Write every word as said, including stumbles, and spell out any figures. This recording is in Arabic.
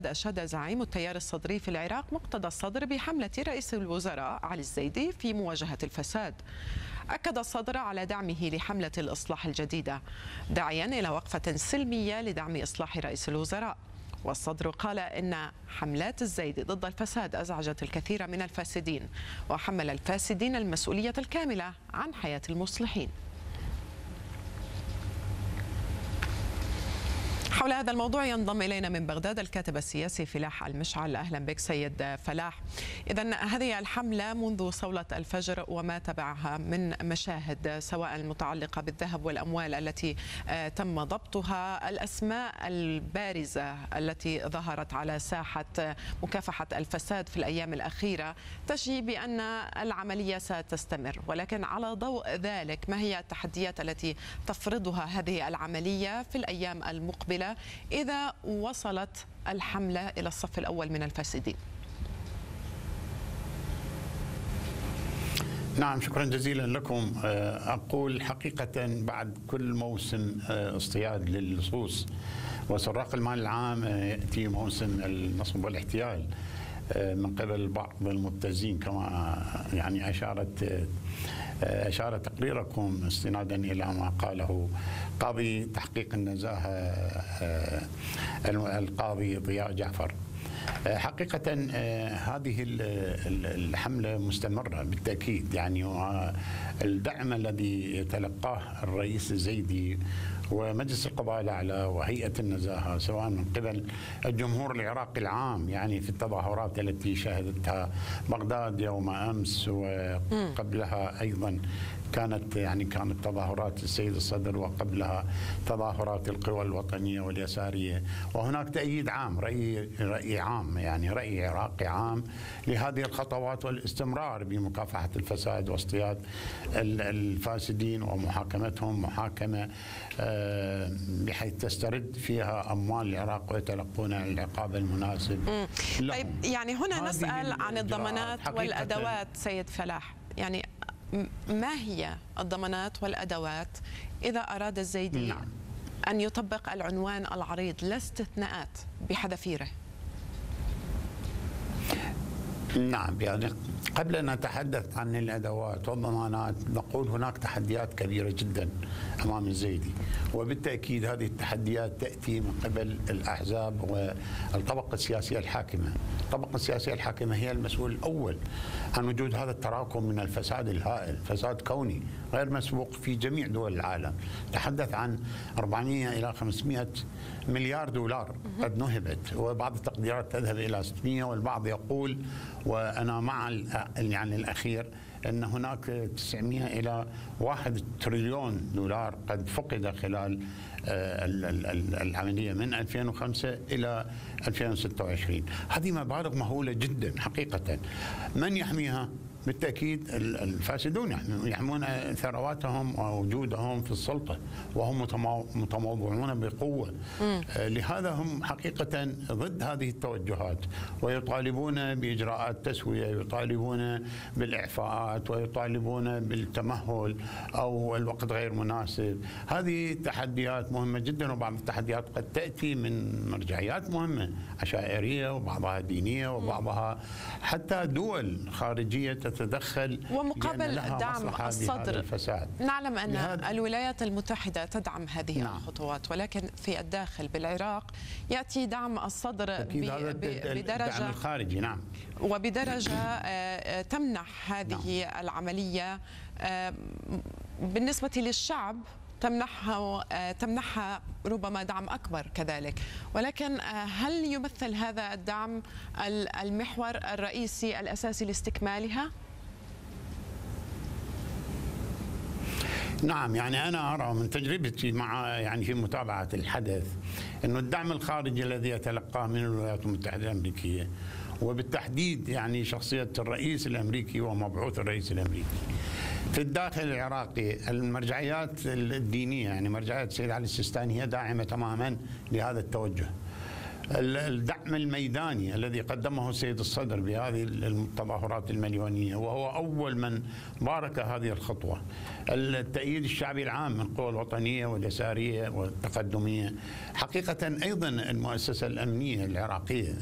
أشاد زعيم التيار الصدري في العراق مقتدى الصدر بحملة رئيس الوزراء علي الزيدي في مواجهة الفساد. أكد الصدر على دعمه لحملة الإصلاح الجديدة، داعيا إلى وقفة سلمية لدعم إصلاح رئيس الوزراء. والصدر قال إن حملات الزيدي ضد الفساد أزعجت الكثير من الفاسدين، وحمل الفاسدين المسؤولية الكاملة عن حياة المصلحين. حول هذا الموضوع ينضم إلينا من بغداد الكاتب السياسي فلاح المشعل. أهلا بك سيد فلاح. إذن هذه الحملة منذ صولة الفجر وما تبعها من مشاهد سواء المتعلقة بالذهب والأموال التي تم ضبطها، الأسماء البارزة التي ظهرت على ساحة مكافحة الفساد في الأيام الأخيرة تشير بأن العملية ستستمر، ولكن على ضوء ذلك ما هي التحديات التي تفرضها هذه العملية في الأيام المقبلة إذا وصلت الحملة إلى الصف الأول من الفاسدين؟ نعم، شكرا جزيلا لكم. أقول حقيقة بعد كل موسم اصطياد للصوص وسراق المال العام يأتي موسم النصب والاحتيال من قبل بعض المبتزين، كما يعني أشارت أشار تقريركم استنادا إلى ما قاله قاضي تحقيق النزاهة القاضي ضياء جعفر. حقيقة هذه الحملة مستمرة بالتأكيد، يعني الدعم الذي يتلقاه الرئيس الزيدي ومجلس القضاء الأعلى وهيئة النزاهة سواء من قبل الجمهور العراقي العام، يعني في التظاهرات التي شهدتها بغداد يوم أمس وقبلها أيضا كانت يعني كانت تظاهرات السيد الصدر، وقبلها تظاهرات القوى الوطنية واليسارية، وهناك تأييد عام، رأي رأي عام يعني رأي عراقي عام لهذه الخطوات والاستمرار بمكافحة الفساد واصطياد الفاسدين ومحاكمتهم محاكمة بحيث تسترد فيها أموال العراق ويتلقون العقاب المناسب. طيب، يعني هنا نسأل عن الضمانات والأدوات سيد فلاح، يعني ما هي الضمانات والأدوات إذا أراد الزيدي نعم. أن يطبق العنوان العريض لا استثناءات بحذافيره؟ نعم، يعني قبل أن نتحدث عن الأدوات والضمانات نقول هناك تحديات كبيرة جدا أمام الزيدي، وبالتأكيد هذه التحديات تأتي من قبل الأحزاب والطبقة السياسية الحاكمة. الطبقة السياسية الحاكمة هي المسؤول الأول عن وجود هذا التراكم من الفساد الهائل، فساد كوني غير مسبوق في جميع دول العالم. تحدث عن أربعمئة إلى خمسمئة مليار دولار قد نهبت، وبعض التقديرات تذهب إلى ستمئة، والبعض يقول وأنا مع يعني الأخير أن هناك تسعمئة إلى واحد تريليون دولار قد فقد خلال العملية من ألفين وخمسة إلى ألفين وستة وعشرين. هذه مبالغ مهولة جدا حقيقة. من يحميها؟ بالتأكيد الفاسدون يحمون ثرواتهم ووجودهم في السلطة، وهم متموضعون بقوة. لهذا هم حقيقة ضد هذه التوجهات، ويطالبون بإجراءات تسوية، يطالبون بالإعفاءات، ويطالبون بالتمهل أو الوقت غير مناسب. هذه تحديات مهمة جدا، وبعض التحديات قد تأتي من مرجعيات مهمة عشائرية، وبعضها دينية، وبعضها حتى دول خارجية تتدخل ومقابل دعم الصدر. نعلم أن الولايات المتحدة تدعم هذه نعم. الخطوات، ولكن في الداخل بالعراق يأتي دعم الصدر بدرجة الخارجي نعم وبدرجة تمنح هذه نعم. العملية بالنسبة للشعب تمنحها تمنحها ربما دعم أكبر كذلك، ولكن هل يمثل هذا الدعم المحور الرئيسي الأساسي لاستكمالها؟ نعم، يعني أنا أرى من تجربتي مع يعني في متابعة الحدث أنه الدعم الخارجي الذي يتلقاه من الولايات المتحدة الأمريكية، وبالتحديد يعني شخصية الرئيس الأمريكي ومبعوث الرئيس الأمريكي في الداخل العراقي، المرجعيات الدينية يعني مرجعية السيد علي السيستاني هي داعمة تماما لهذا التوجه. الدعم الميداني الذي قدمه السيد الصدر بهذه التظاهرات المليونية، وهو أول من بارك هذه الخطوة. التأييد الشعبي العام من القوى الوطنية واليسارية والتقدمية. حقيقة أيضا المؤسسة الأمنية العراقية